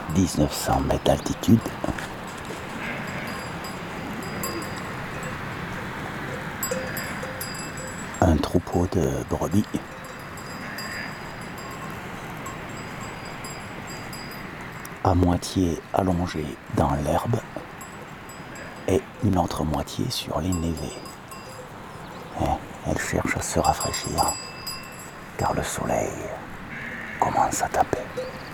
1900 mètres d'altitude. Un troupeau de brebis. À moitié allongé dans l'herbe et une autre moitié sur les névés. Elle cherche à se rafraîchir car le soleil commence à taper.